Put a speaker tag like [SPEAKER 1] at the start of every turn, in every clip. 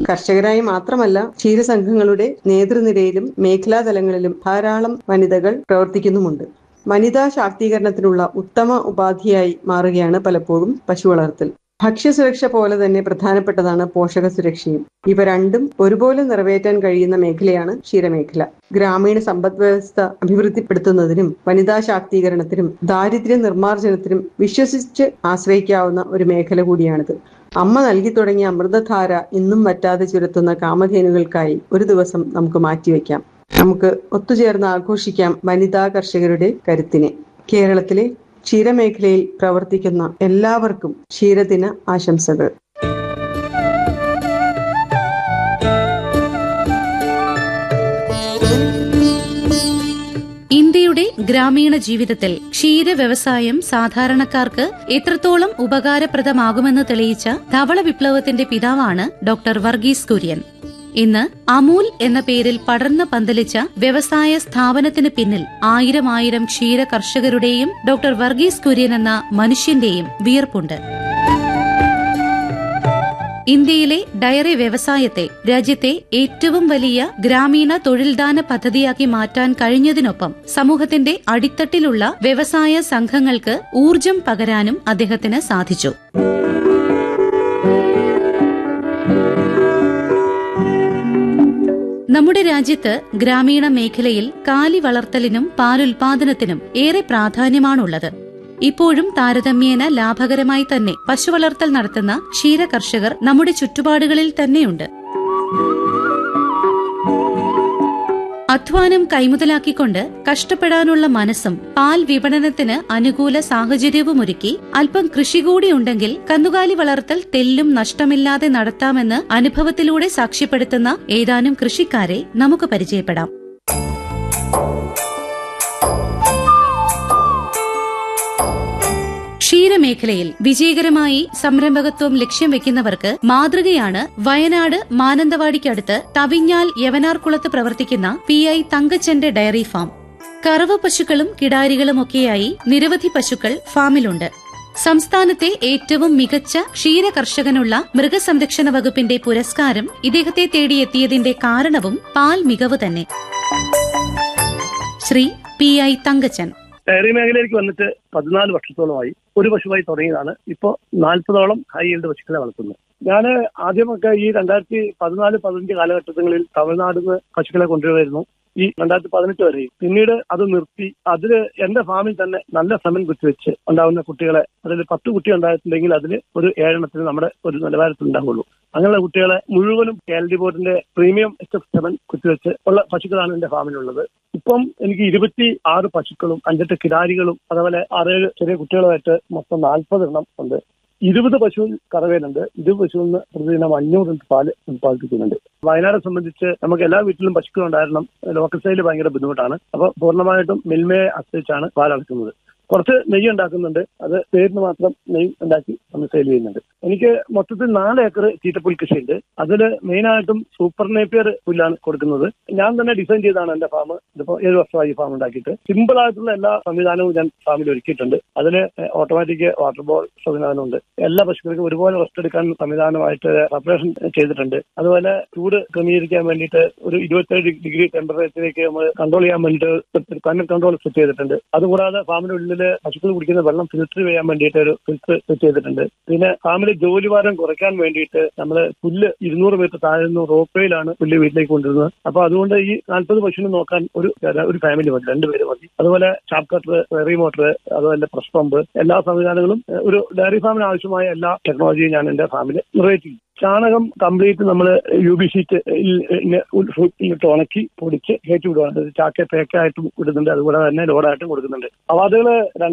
[SPEAKER 1] കർഷകരായി മാത്രമല്ല ക്ഷീരസംഘങ്ങളുടെ നേതൃനിരയിലും മേഖലാതലങ്ങളിലും ധാരാളം വനിതകൾ പ്രവർത്തിക്കുന്നുമുണ്ട്. വനിതാ ശാക്തീകരണത്തിനുള്ള ഉത്തമ ഉപാധിയായി മാറുകയാണ് പലപ്പോഴും പശു വളർത്തൽ. ഭക്ഷ്യസുരക്ഷ പോലെ തന്നെ പ്രധാനപ്പെട്ടതാണ് പോഷക സുരക്ഷയും. ഇവ രണ്ടും ഒരുപോലെ നിറവേറ്റാൻ കഴിയുന്ന മേഖലയാണ് ക്ഷീരമേഖല. ഗ്രാമീണ സമ്പദ് വ്യവസ്ഥ അഭിവൃദ്ധിപ്പെടുത്തുന്നതിനും വനിതാ ശാക്തീകരണത്തിനും ദാരിദ്ര്യ നിർമ്മാർജ്ജനത്തിനും വിശ്വസിച്ച് ആശ്രയിക്കാവുന്ന ഒരു മേഖല കൂടിയാണിത്. അമ്മ നൽകി തുടങ്ങിയ അമൃതധാര ഇന്നും വറ്റാതെ ചുരത്തുന്ന കാമധേനുകൾക്കായി ഒരു ദിവസം നമുക്ക് മാറ്റിവെക്കാം. നമുക്ക് ഒത്തുചേർന്ന് ആഘോഷിക്കാം വനിതാ കർഷകരുടെ കരുത്തിനെ. കേരളത്തിലെ ക്ഷീരമേഖലയിൽ പ്രവർത്തിക്കുന്ന എല്ലാവർക്കും ക്ഷീരദിന ആശംസകൾ.
[SPEAKER 2] ഇന്ത്യയുടെ ഗ്രാമീണ ജീവിതത്തിൽ ക്ഷീര വ്യവസായം സാധാരണക്കാർക്ക് എത്രത്തോളം ഉപകാരപ്രദമാകുമെന്ന് തെളിയിച്ച ധവള വിപ്ലവത്തിന്റെ പിതാവാണ് ഡോക്ടർ വർഗീസ് കുര്യൻ. ഇന്ന് അമൂൽ എന്ന പേരിൽ പടർന്ന് പന്തലിച്ച വ്യവസായ സ്ഥാപനത്തിന് പിന്നിൽ ആയിരം ക്ഷീര കർഷകരുടെയും ഡോക്ടർ വർഗീസ് കുര്യൻ എന്ന മനുഷ്യന്റെയും വിയർപ്പുണ്ട്. ഇന്ത്യയിലെ ഡയറി വ്യവസായത്തെ രാജ്യത്തെ ഏറ്റവും വലിയ ഗ്രാമീണ തൊഴിൽദാന പദ്ധതിയാക്കി മാറ്റാൻ കഴിഞ്ഞതിനൊപ്പം സമൂഹത്തിന്റെ അടിത്തട്ടിലുള്ള വ്യവസായ സംഘങ്ങൾക്ക് ഊർജം പകരാനും അദ്ദേഹത്തിന് സാധിച്ചു. നമ്മുടെ രാജ്യത്ത് ഗ്രാമീണ മേഖലയിൽ കാലി വളർത്തലിനും പാലുൽപാദനത്തിനും ഏറെ പ്രാധാന്യമാണുള്ളത്. ഇപ്പോഴും താരതമ്യേന ലാഭകരമായി തന്നെ പശുവളർത്തൽ നടത്തുന്ന ക്ഷീര കർഷകർ നമ്മുടെ ചുറ്റുപാടുകളിൽ തന്നെയുണ്ട്. അധ്വാനം കൈമുതലാക്കിക്കൊണ്ട് കഷ്ടപ്പെടാനുള്ള മനസ്സും പാൽ വിപണനത്തിന് അനുകൂല സാഹചര്യവുമൊരുക്കി അല്പം കൃഷി കൂടിയുണ്ടെങ്കിൽ കന്നുകാലി വളർത്തൽ തെല്ലും നഷ്ടമില്ലാതെ നടത്താമെന്ന് അനുഭവത്തിലൂടെ സാക്ഷ്യപ്പെടുത്തുന്ന ഏതാനും കൃഷിക്കാരെ നമുക്ക് പരിചയപ്പെടാം. ക്ഷീരമേഖലയിൽ വിജയകരമായി സംരംഭകത്വം ലക്ഷ്യം വെക്കുന്നവർക്ക് മാതൃകയാണ് വയനാട് മാനന്തവാടിക്കടുത്ത് തവിഞ്ഞാൽ യവനാർകുളത്ത് പ്രവർത്തിക്കുന്ന PI തങ്കച്ചന്റെ ഡയറി ഫാം. കറവ പശുക്കളും കിടാരികളുമൊക്കെയായി നിരവധി പശുക്കൾ ഫാമിലുണ്ട്. സംസ്ഥാനത്തെ ഏറ്റവും മികച്ച ക്ഷീര കർഷകനുള്ള മൃഗസംരക്ഷണ വകുപ്പിന്റെ പുരസ്കാരം ഇദ്ദേഹത്തെ തേടിയെത്തിയതിന്റെ കാരണവും പാൽ മികവ് തന്നെ. ശ്രീ PI തങ്കച്ചൻ
[SPEAKER 3] ഡയറി മേഖലയിലേക്ക് വന്നിട്ട് 14 വർഷത്തോളമായി. ഒരു പശുവായി തുടങ്ങിയതാണ്. ഇപ്പോൾ 40ഓളം ഹൈ ഈൽഡ് പശുക്കളെ വളർത്തുന്നത്. ഞാൻ ആദ്യമൊക്കെ ഈ 2014-15 കാലഘട്ടങ്ങളിൽ തമിഴ്നാട് നിന്ന് പശുക്കളെ കൊണ്ടുവരുമായിരുന്നു. ഈ 2018 വരെയും. പിന്നീട് അത് നിർത്തി. അതില് എന്റെ ഫാമിൽ തന്നെ നല്ല സെമൻ കുത്തിവെച്ച് ഉണ്ടാവുന്ന കുട്ടികളെ, അതിൽ 10 കുട്ടി ഉണ്ടായിട്ടുണ്ടെങ്കിൽ അതിൽ ഒരു 7 നമ്മുടെ ഒരു നിലവാരത്തിൽ ഉണ്ടാവുള്ളൂ. അങ്ങനെയുള്ള കുട്ടികളെ മുഴുവനും KLD ബോർഡിന്റെ പ്രീമിയം HF7 കുത്തിവെച്ച് ഉള്ള പശുക്കളാണ് എന്റെ ഫാമിലുള്ളത്. ഇപ്പം എനിക്ക് 26 പശുക്കളും 5-8 കിടാരികളും അതുപോലെ 6-7 ചെറിയ കുട്ടികളുമായിട്ട് മൊത്തം 40 എണ്ണം ഉണ്ട്. 20 പശു കറവേലുണ്ട്. 20 പശുവിൽ നിന്ന് പ്രതിദിനം 500 ലിറ്റർ പാല് ഉത്പാദിപ്പിക്കുന്നുണ്ട്. വയനാട് സംബന്ധിച്ച് നമുക്ക് എല്ലാ വീട്ടിലും പശുക്കൾ ഉണ്ടായിരുന്നു. ലോക്കൽ സൈഡിൽ ഭയങ്കര ബുദ്ധിമുട്ടാണ്. അപ്പോൾ പൂർണ്ണമായിട്ടും മിൽമയെ ആശ്രയിച്ചാണ് പാലടക്കുന്നത്. കുറച്ച് നെയ്യ് ഉണ്ടാക്കുന്നുണ്ട്. അത് പേരിന് മാത്രം നെയ്യ് ഉണ്ടാക്കി നമ്മൾ സെയിൽ ചെയ്യുന്നുണ്ട്. എനിക്ക് മൊത്തത്തിൽ 4 ഏക്കർ തീറ്റപ്പുൽ കൃഷിയുണ്ട്. അതിൽ മെയിനായിട്ടും സൂപ്പർ നേപ്പിയർ പുല്ലാണ് കൊടുക്കുന്നത്. ഞാൻ തന്നെ ഡിസൈൻ ചെയ്താണ് എന്റെ ഫാം. ഇതിപ്പോൾ 7 വർഷമായി ഫാം ഉണ്ടാക്കിയിട്ട്. സിമ്പിൾ ആയിട്ടുള്ള എല്ലാ സംവിധാനവും ഞാൻ ഫാമിൽ ഒരുക്കിയിട്ടുണ്ട്. അതിൽ ഓട്ടോമാറ്റിക് വാട്ടർ ബോൾ സംവിധാനമുണ്ട്. എല്ലാ പശുക്കൾക്കും ഒരുപോലെ റെസ്റ്റ് എടുക്കാൻ സംവിധാനമായിട്ട് സെപ്പറേഷൻ ചെയ്തിട്ടുണ്ട്. അതുപോലെ ചൂട് ക്രമീകരിക്കാൻ വേണ്ടിയിട്ട് ഒരു 27 ഡിഗ്രി ടെമ്പറേച്ചറിലേക്ക് നമ്മൾ കൺട്രോൾ ചെയ്യാൻ വേണ്ടിയിട്ട് ക്ലൈമറ്റ് കൺട്രോൾ സെറ്റ് ചെയ്തിട്ടുണ്ട്. അതുകൂടാതെ ഫാമിനുള്ളിൽ പശുക്കൾ കുടിക്കുന്ന വെള്ളം ഫിൽറ്റർ ചെയ്യാൻ വേണ്ടിയിട്ട് ഒരു ഫിൽറ്റർ സെറ്റ് ചെയ്തിട്ടുണ്ട്. പിന്നെ ഫാമിലെ ജോലിഭാരം കുറയ്ക്കാൻ വേണ്ടിയിട്ട് നമ്മൾ പുല്ല് 200 മീറ്റർ താഴെ റോപ്പയിലാണ് പുല്ല് വീട്ടിലേക്ക് കൊണ്ടുവരുന്നത്. അപ്പൊ അതുകൊണ്ട് ഈ 40 പശുവിനെ നോക്കാൻ ഒരു ഫാമിലി മതി, 2 പേര് മതി. അതുപോലെ ഷാപ്പ് കട്ടർ, വെറി മോട്ടർ, അതുപോലെ പ്രസ് പമ്പ്, എല്ലാ സംവിധാനങ്ങളും ഒരു ഡയറി ഫാമിന് ആവശ്യമായ എല്ലാ ടെക്നോളജിയും ഞാൻ എന്റെ ഫാമിൽ നിറവേറ്റി. ചാണകം കംപ്ലീറ്റ് നമ്മൾ UV ഷീറ്റ് ഇട്ട് ഉണക്കി പൊടിച്ച് കയറ്റി വിടുകയാണ്. പേക്കായിട്ടും ഇടുന്നുണ്ട്. അതുപോലെ തന്നെ ലോഡായിട്ടും കൊടുക്കുന്നുണ്ട്. അവാർഡുകൾ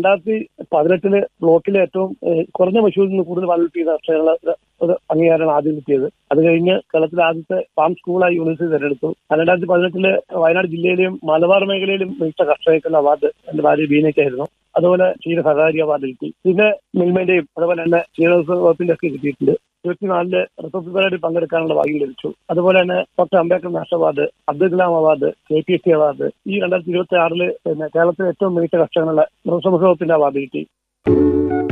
[SPEAKER 3] 2018 ബ്ലോക്കിലെ ഏറ്റവും കുറഞ്ഞ പശുവിൽ നിന്ന് കൂടുതൽ പാൽ കിട്ടിയ കർഷകരുടെ ഒരു അംഗീകാരമാണ് ആദ്യം കിട്ടിയത്. അത് കഴിഞ്ഞ് കേരളത്തിലെ ആദ്യത്തെ ഫാം സ്കൂളായി യൂണിവേഴ്സിറ്റി തിരഞ്ഞെടുത്തു. 2018 വയനാട് ജില്ലയിലെയും മലബാർ മേഖലയിലും മികച്ച കർഷകർക്കുള്ള അവാർഡ് എന്റെ ഭാര്യ ബീനയ്ക്കായിരുന്നു. അതുപോലെ ക്ഷീര സഹകാരി അവാർഡ് കിട്ടി. പിന്നെ മിൽമന്റെയും അതുപോലെ തന്നെ ക്ഷീരോത്സവ വകുപ്പിന്റെ ഒക്കെ കിട്ടിയിട്ടുണ്ട്. 24 റിപ്പബ്ലിക് പരേഡിൽ പങ്കെടുക്കാനുള്ള ഭാഗ്യം ലഭിച്ചു. അതുപോലെ തന്നെ doctor Ambedkar national award, Abdul Kalam award, KPSC award, ഈ 2026 പിന്നെ കേരളത്തിലെ ഏറ്റവും മികച്ച കർഷകനുള്ള മൃഗസംരക്ഷണ വകുപ്പിന്റെ അവാർഡ് കിട്ടി.